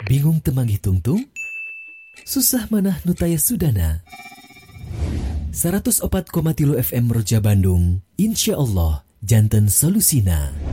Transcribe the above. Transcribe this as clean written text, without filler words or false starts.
Bingung temang hitung-tung? Susah manah nutaya sudana. 104,3 FM Roja Bandung, insya Allah janten solusina.